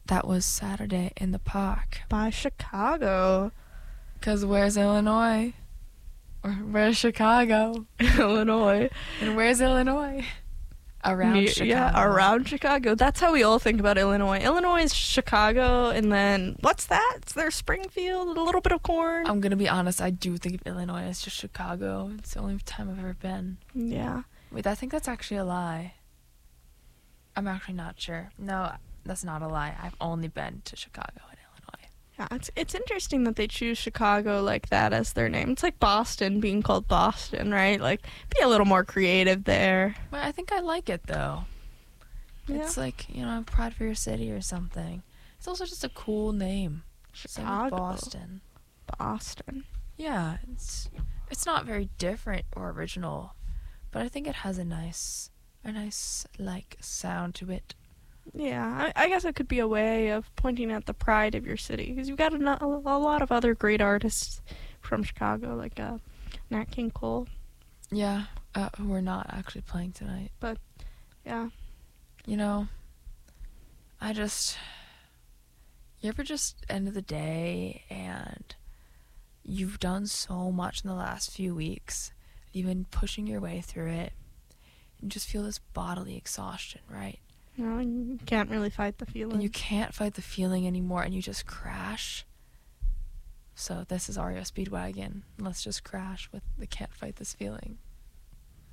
That was Saturday in the park. By Chicago. Because where's Illinois? Or where's Chicago? Illinois. And where's Illinois? Around Chicago. Yeah, around Chicago. That's how we all think about Illinois. Illinois is Chicago, and then, what's that? It's their Springfield, a little bit of corn. I'm going to be honest, I do think of Illinois as just Chicago. It's the only time I've ever been. Yeah. Wait, I think that's actually a lie. I'm actually not sure. No, that's not a lie. I've only been to Chicago and Illinois. Yeah, it's interesting that they choose Chicago like that as their name. It's like Boston being called Boston, right? Like, be a little more creative there. Well, I think I like it, though. Yeah. It's like, pride for your city or something. It's also just a cool name. Same with Chicago. Boston. Boston. Yeah, it's not very different or original, but I think it has a nice like sound to it. Yeah, I guess it could be a way of pointing at the pride of your city, because you've got a lot of other great artists from Chicago, like Nat King Cole. Yeah, who are not actually playing tonight. But yeah, you ever just end of the day and you've done so much in the last few weeks, you've been pushing your way through it, and just feel this bodily exhaustion, right? you can't really fight the feeling. And you can't fight the feeling anymore, and you just crash. So this is REO Speedwagon. Let's just crash with the Can't Fight This Feeling.